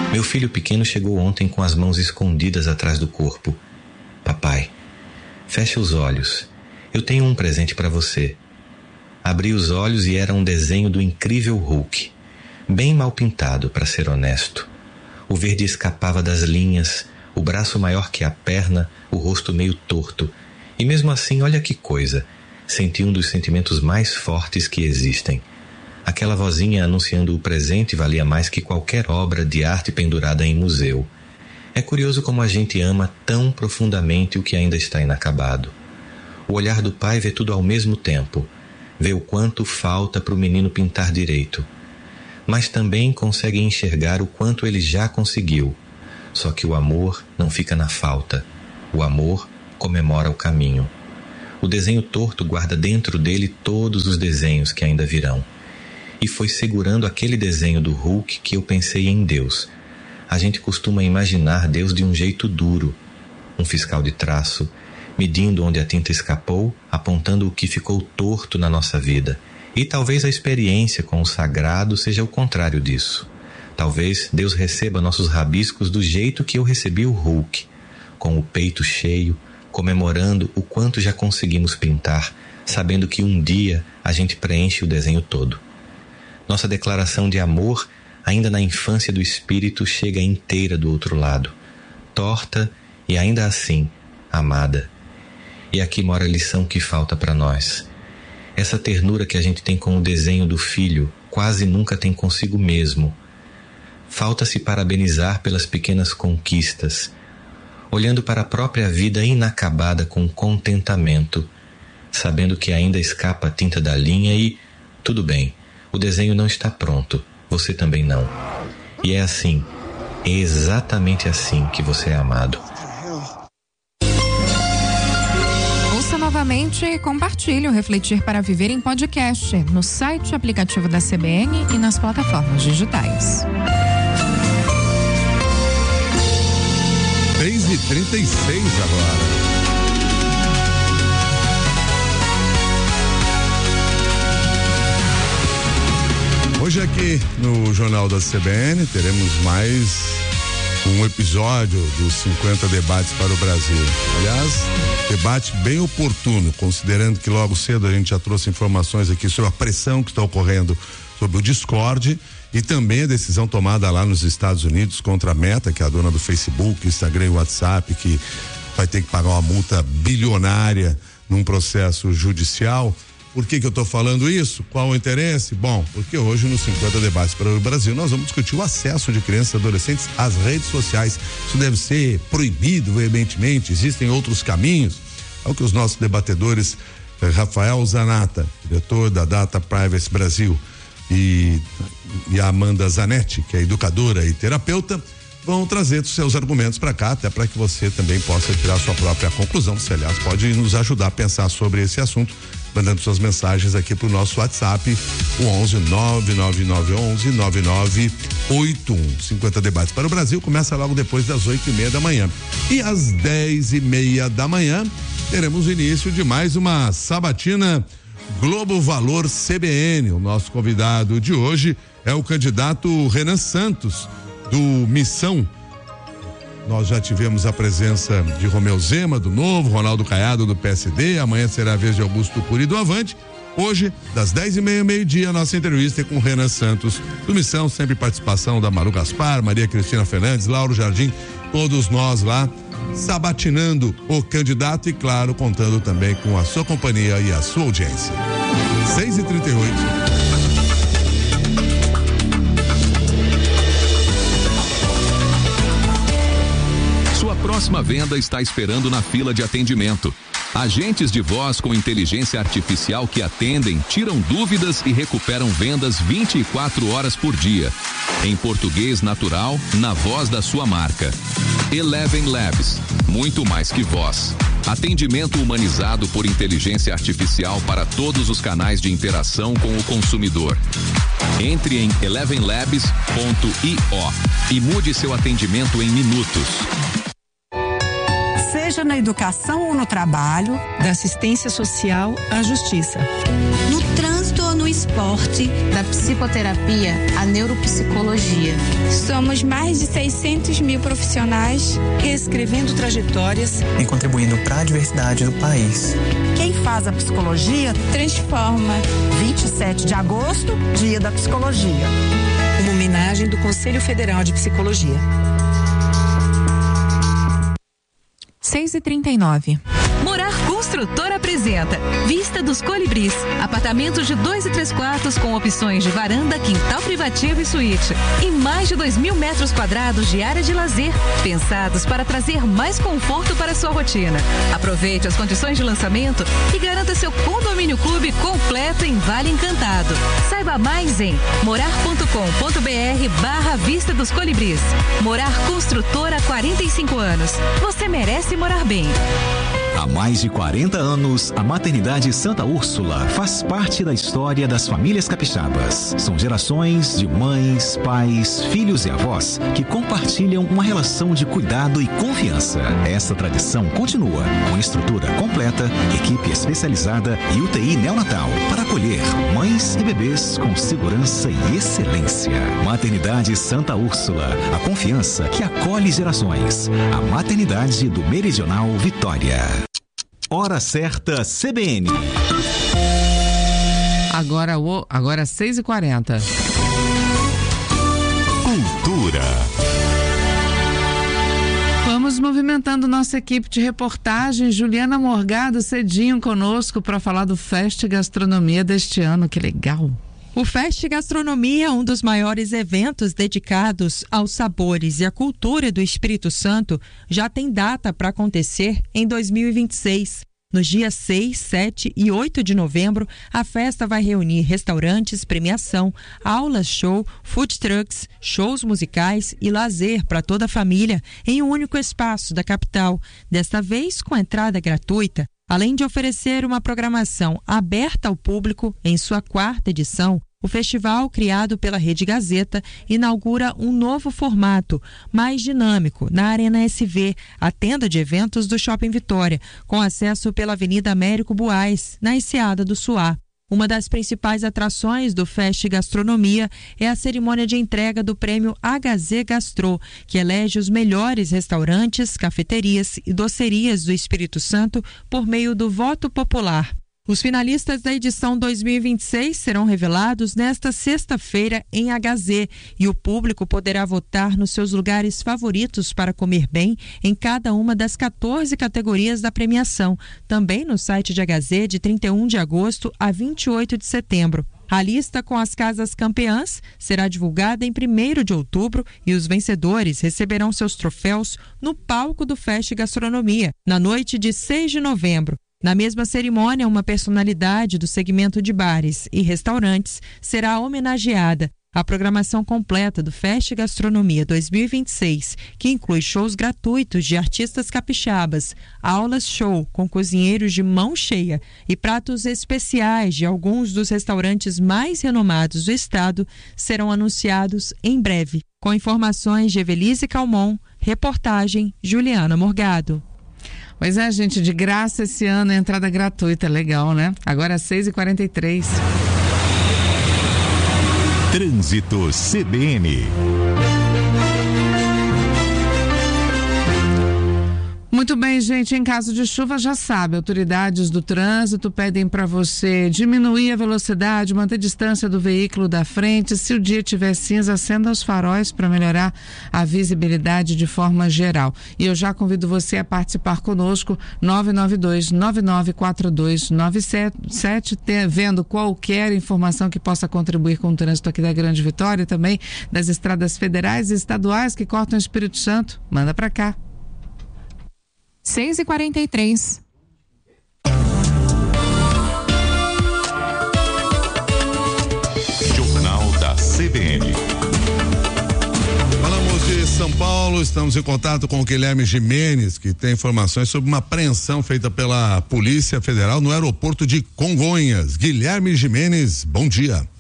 Meu filho pequeno chegou ontem com as mãos escondidas atrás do corpo. Papai, feche os olhos. Eu tenho um presente para você. Abri os olhos e era um desenho do incrível Hulk. Bem mal pintado, para ser honesto. O verde escapava das linhas, o braço maior que a perna, o rosto meio torto. E mesmo assim, olha que coisa, senti um dos sentimentos mais fortes que existem. Aquela vozinha anunciando o presente valia mais que qualquer obra de arte pendurada em museu. É curioso como a gente ama tão profundamente o que ainda está inacabado. O olhar do pai vê tudo ao mesmo tempo, vê o quanto falta para o menino pintar direito. Mas também consegue enxergar o quanto ele já conseguiu. Só que o amor não fica na falta. O amor comemora o caminho. O desenho torto guarda dentro dele todos os desenhos que ainda virão. E foi segurando aquele desenho do Hulk que eu pensei em Deus. A gente costuma imaginar Deus de um jeito duro. Um fiscal de traço, medindo onde a tinta escapou, apontando o que ficou torto na nossa vida. E talvez a experiência com o sagrado seja o contrário disso. Talvez Deus receba nossos rabiscos do jeito que eu recebi o Hulk, com o peito cheio, comemorando o quanto já conseguimos pintar, sabendo que um dia a gente preenche o desenho todo. Nossa declaração de amor, ainda na infância do espírito, chega inteira do outro lado, torta e ainda assim amada. E aqui mora a lição que falta para nós. Essa ternura que a gente tem com o desenho do filho, quase nunca tem consigo mesmo. Falta se parabenizar pelas pequenas conquistas, olhando para a própria vida inacabada com contentamento, sabendo que ainda escapa a tinta da linha e, tudo bem, o desenho não está pronto, você também não. E é assim, é exatamente assim que você é amado. Novamente e compartilhe o Refletir para Viver em podcast no site e aplicativo da CBN e nas plataformas digitais. 6h36 agora. Hoje aqui no Jornal da CBN teremos mais um episódio dos 50 debates para o Brasil. Aliás, debate bem oportuno, considerando que logo cedo a gente já trouxe informações aqui sobre a pressão que está ocorrendo sobre o Discord e também a decisão tomada lá nos Estados Unidos contra a Meta, que é a dona do Facebook, Instagram e WhatsApp, que vai ter que pagar uma multa bilionária num processo judicial. Por que eu estou falando isso? Qual o interesse? Bom, porque hoje nos 50 debates para o Brasil nós vamos discutir o acesso de crianças e adolescentes às redes sociais. Isso deve ser proibido veementemente, existem outros caminhos. É o que os nossos debatedores, Rafael Zanata, diretor da Data Privacy Brasil, e a Amanda Zanetti, que é educadora e terapeuta, vão trazer os seus argumentos para cá, até para que você também possa tirar sua própria conclusão. Você, aliás, pode nos ajudar a pensar sobre esse assunto, mandando suas mensagens aqui pro nosso WhatsApp, o 11-99911-9981. 50 debates para o Brasil começa logo depois das 8:30 da manhã. E às 10:30 da manhã teremos o início de mais uma sabatina Globo Valor CBN. O nosso convidado de hoje é o candidato Renan Santos, do Missão. Nós já tivemos a presença de Romeu Zema, do Novo, Ronaldo Caiado, do PSD. Amanhã será a vez de Augusto Cury, do Avante. Hoje, das 10:30 ao meio-dia, a nossa entrevista é com Renan Santos, do Missão, sempre participação da Maru Gaspar, Maria Cristina Fernandes, Lauro Jardim, todos nós lá, sabatinando o candidato e, claro, contando também com a sua companhia e a sua audiência. 6h38. Próxima venda está esperando na fila de atendimento. Agentes de voz com inteligência artificial que atendem, tiram dúvidas e recuperam vendas 24 horas por dia. Em português natural, na voz da sua marca. Eleven Labs, muito mais que voz. Atendimento humanizado por inteligência artificial para todos os canais de interação com o consumidor. Entre em elevenlabs.io e mude seu atendimento em minutos. Seja na educação ou no trabalho, da assistência social à justiça, no trânsito ou no esporte, da psicoterapia à neuropsicologia. Somos mais de 600 mil profissionais reescrevendo trajetórias e contribuindo para a diversidade do país. Quem faz a psicologia transforma. 27 de agosto, Dia da Psicologia. Uma homenagem do Conselho Federal de Psicologia. 6h39. Morar Construtora apresenta Vista dos Colibris. Apartamentos de 2 e 3 quartos com opções de varanda, quintal privativo e suíte. E mais de 2.000 metros quadrados de área de lazer, pensados para trazer mais conforto para a sua rotina. Aproveite as condições de lançamento e garanta seu condomínio clube completo em Vale Encantado. Saiba mais em morar.com.br/Vista dos Colibris. Morar Construtora há 45 anos. Você merece morar bem. Há mais de 40 anos, a Maternidade Santa Úrsula faz parte da história das famílias capixabas. São gerações de mães, pais, filhos e avós que compartilham uma relação de cuidado e confiança. Essa tradição continua com estrutura completa, equipe especializada e UTI neonatal para acolher mães e bebês com segurança e excelência. Maternidade Santa Úrsula, a confiança que acolhe gerações. A maternidade do Meridional Vitória. Hora certa CBN. Agora 6h40. Cultura. Vamos movimentando nossa equipe de reportagem. Juliana Morgado cedinho conosco para falar do Fest Gastronomia deste ano. Que legal! O Fest Gastronomia é um dos maiores eventos dedicados aos sabores e à cultura do Espírito Santo. Já tem data para acontecer em 2026. Nos dias 6, 7 e 8 de novembro, a festa vai reunir restaurantes, premiação, aulas, show, food trucks, shows musicais e lazer para toda a família em um único espaço da capital, desta vez com entrada gratuita. Além de oferecer uma programação aberta ao público em sua 4ª edição, o festival, criado pela Rede Gazeta, inaugura um novo formato, mais dinâmico, na Arena SV, a tenda de eventos do Shopping Vitória, com acesso pela Avenida Américo Buais, na Enseada do Suá. Uma das principais atrações do Fest Gastronomia é a cerimônia de entrega do prêmio HZ Gastro, que elege os melhores restaurantes, cafeterias e docerias do Espírito Santo por meio do voto popular. Os finalistas da edição 2026 serão revelados nesta sexta-feira em HZ e o público poderá votar nos seus lugares favoritos para comer bem em cada uma das 14 categorias da premiação, também no site de HZ de 31 de agosto a 28 de setembro. A lista com as casas campeãs será divulgada em 1º de outubro e os vencedores receberão seus troféus no palco do Fest Gastronomia, na noite de 6 de novembro. Na mesma cerimônia, uma personalidade do segmento de bares e restaurantes será homenageada. A programação completa do Fest Gastronomia 2026, que inclui shows gratuitos de artistas capixabas, aulas show com cozinheiros de mão cheia e pratos especiais de alguns dos restaurantes mais renomados do estado, serão anunciados em breve. Com informações de Evelise Calmon, reportagem Juliana Morgado. Pois é, gente, de graça esse ano, entrada gratuita, legal, né? Agora 6h43. Trânsito CBN. Muito bem, gente, em caso de chuva já sabe, autoridades do trânsito pedem para você diminuir a velocidade, manter distância do veículo da frente. Se o dia tiver cinza, acenda os faróis para melhorar a visibilidade de forma geral. E eu já convido você a participar conosco, 992-994297, vendo qualquer informação que possa contribuir com o trânsito aqui da Grande Vitória e também das estradas federais e estaduais que cortam o Espírito Santo. Manda para cá. 6h43. Jornal da CBN. Falamos de São Paulo, estamos em contato com o Guilherme Gimenez, que tem informações sobre uma apreensão feita pela Polícia Federal no aeroporto de Congonhas. Guilherme Gimenez, bom dia.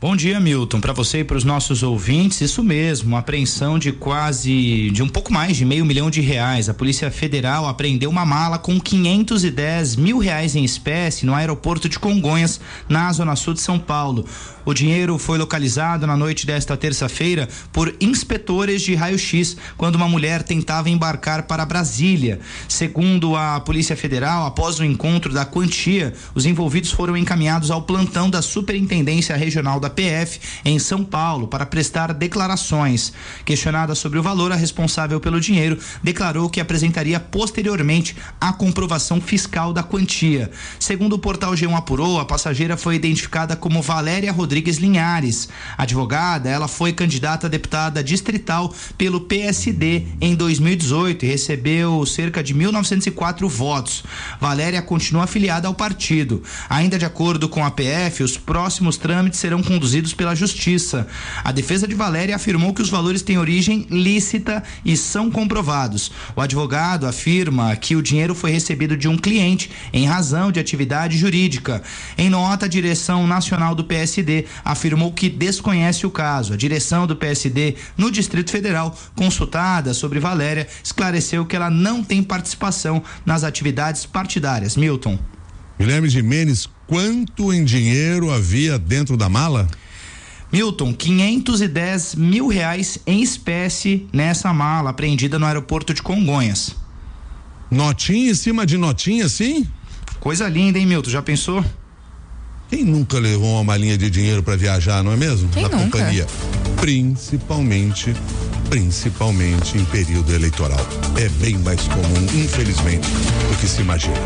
Bom dia, Milton. Para você e para os nossos ouvintes, isso mesmo, uma apreensão de um pouco mais de R$500 mil. A Polícia Federal apreendeu uma mala com R$510 mil em espécie no aeroporto de Congonhas, na Zona Sul de São Paulo. O dinheiro foi localizado na noite desta terça-feira por inspetores de raio-x, quando uma mulher tentava embarcar para Brasília. Segundo a Polícia Federal, após o encontro da quantia, os envolvidos foram encaminhados ao plantão da Superintendência Regional da PF em São Paulo para prestar declarações. Questionada sobre o valor, a responsável pelo dinheiro declarou que apresentaria posteriormente a comprovação fiscal da quantia. Segundo o portal G1 apurou, a passageira foi identificada como Valéria Rodrigues Linhares. Advogada, ela foi candidata a deputada distrital pelo PSD em 2018 e recebeu cerca de 1.904 votos. Valéria continua afiliada ao partido. Ainda de acordo com a PF, os próximos trâmites serão conduzidos pela Justiça. A defesa de Valéria afirmou que os valores têm origem lícita e são comprovados. O advogado afirma que o dinheiro foi recebido de um cliente em razão de atividade jurídica. Em nota, a direção nacional do PSD afirmou que desconhece o caso. A direção do PSD no Distrito Federal, consultada sobre Valéria, esclareceu que ela não tem participação nas atividades partidárias. Milton. Guilherme Gimenez, quanto em dinheiro havia dentro da mala? Milton, R$510 mil em espécie nessa mala apreendida no aeroporto de Congonhas. Notinha em cima de notinha, sim? Coisa linda, hein, Milton? Já pensou? Quem nunca levou uma malinha de dinheiro para viajar, não é mesmo? Quem na nunca? Companhia. Principalmente em período eleitoral. É bem mais comum, infelizmente, do que se imagina.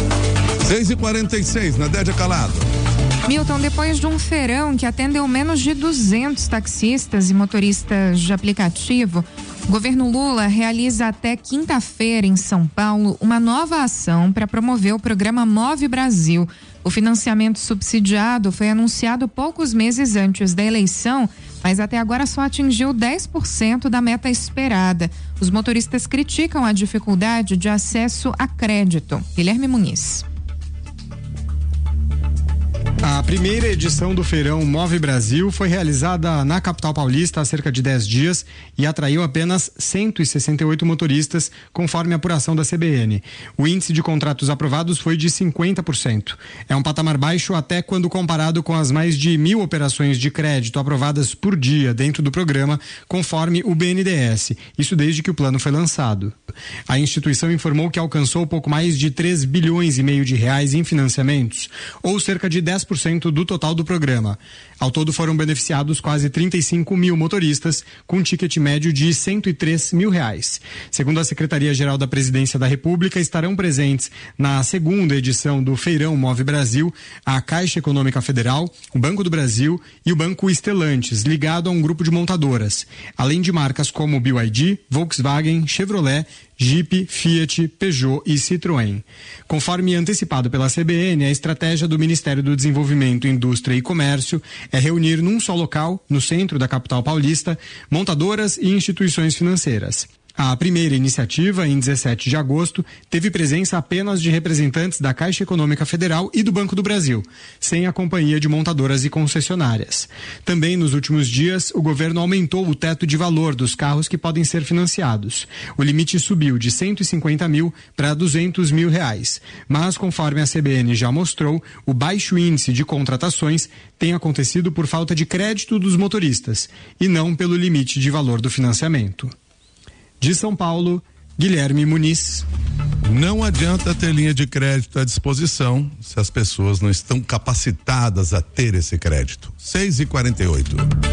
6h46, Nadédia Calado. Milton, depois de um feirão que atendeu menos de 200 taxistas e motoristas de aplicativo, o governo Lula realiza até quinta-feira em São Paulo uma nova ação para promover o programa Move Brasil. O financiamento subsidiado foi anunciado poucos meses antes da eleição, mas até agora só atingiu 10% da meta esperada. Os motoristas criticam a dificuldade de acesso a crédito. Guilherme Muniz. A primeira edição do Feirão Move Brasil foi realizada na capital paulista há cerca de 10 dias e atraiu apenas 168 motoristas, conforme a apuração da CBN. O índice de contratos aprovados foi de 50%. É um patamar baixo até quando comparado com as mais de 1.000 operações de crédito aprovadas por dia dentro do programa, conforme o BNDES. Isso desde que o plano foi lançado. A instituição informou que alcançou pouco mais de 3,5 bilhões de reais em financiamentos, ou cerca de 10% do total do programa. Ao todo foram beneficiados quase 35 mil motoristas, com um ticket médio de R$103 mil. Segundo a Secretaria-Geral da Presidência da República, estarão presentes na segunda edição do Feirão Move Brasil a Caixa Econômica Federal, o Banco do Brasil e o Banco Stellantis, ligado a um grupo de montadoras, além de marcas como BYD, Volkswagen, Chevrolet, Jeep, Fiat, Peugeot e Citroën. Conforme antecipado pela CBN, a estratégia do Ministério do Desenvolvimento, Indústria e Comércio é reunir num só local, no centro da capital paulista, montadoras e instituições financeiras. A primeira iniciativa, em 17 de agosto, teve presença apenas de representantes da Caixa Econômica Federal e do Banco do Brasil, sem a companhia de montadoras e concessionárias. Também nos últimos dias, o governo aumentou o teto de valor dos carros que podem ser financiados. O limite subiu de 150 mil para 200 mil reais. Mas, conforme a CBN já mostrou, o baixo índice de contratações tem acontecido por falta de crédito dos motoristas e não pelo limite de valor do financiamento. De São Paulo, Guilherme Muniz. Não adianta ter linha de crédito à disposição se as pessoas não estão capacitadas a ter esse crédito. 6h48.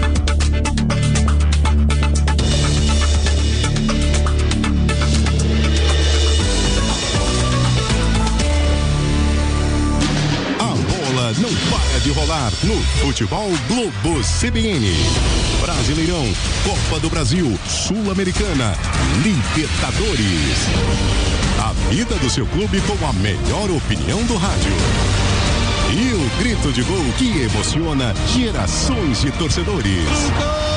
Não para de rolar no Futebol Globo CBN. Brasileirão, Copa do Brasil, Sul-Americana, Libertadores. A vida do seu clube com a melhor opinião do rádio. E o grito de gol que emociona gerações de torcedores.